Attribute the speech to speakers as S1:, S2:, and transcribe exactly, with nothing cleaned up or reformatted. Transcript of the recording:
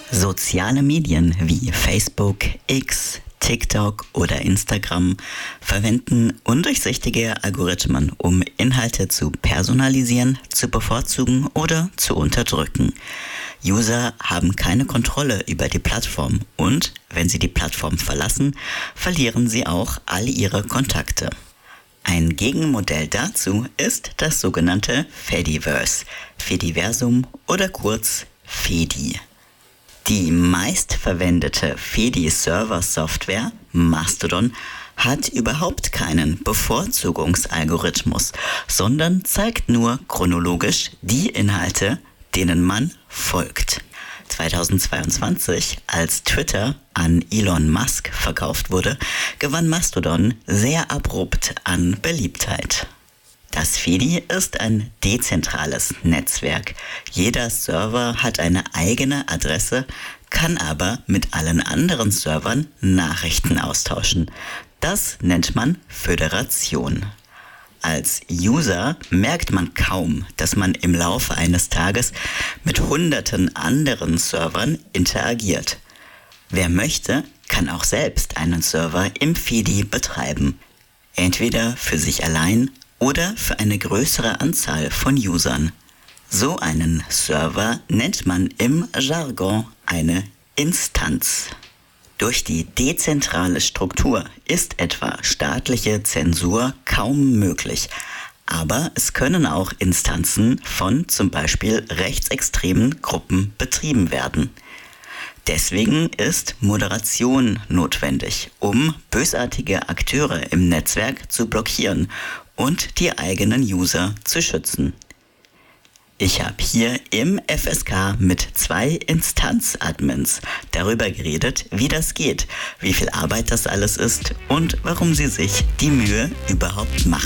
S1: Soziale Medien wie Facebook, X, TikTok oder Instagram verwenden undurchsichtige Algorithmen, um Inhalte zu personalisieren, zu bevorzugen oder zu unterdrücken. User haben keine Kontrolle über die Plattform und, wenn sie die Plattform verlassen, verlieren sie auch all ihre Kontakte. Ein Gegenmodell dazu ist das sogenannte Fediverse, Fediversum oder kurz Fedi. Die meistverwendete Fedi-Server-Software, Mastodon, hat überhaupt keinen Bevorzugungsalgorithmus, sondern zeigt nur chronologisch die Inhalte, denen man folgt. zweitausendzweiundzwanzig, als Twitter an Elon Musk verkauft wurde, gewann Mastodon sehr abrupt an Beliebtheit. Das Fedi ist ein dezentrales Netzwerk. Jeder Server hat eine eigene Adresse, kann aber mit allen anderen Servern Nachrichten austauschen. Das nennt man Föderation. Als User merkt man kaum, dass man im Laufe eines Tages mit hunderten anderen Servern interagiert. Wer möchte, kann auch selbst einen Server im Fedi betreiben. Entweder für sich allein oder für eine größere Anzahl von Usern. So einen Server nennt man im Jargon eine Instanz. Durch die dezentrale Struktur ist etwa staatliche Zensur kaum möglich, aber es können auch Instanzen von zum Beispiel rechtsextremen Gruppen betrieben werden. Deswegen ist Moderation notwendig, um bösartige Akteure im Netzwerk zu blockieren und die eigenen User zu schützen. Ich habe hier im F S K mit zwei Instanz-Admins darüber geredet, wie das geht, wie viel Arbeit das alles ist und warum sie sich die Mühe überhaupt machen.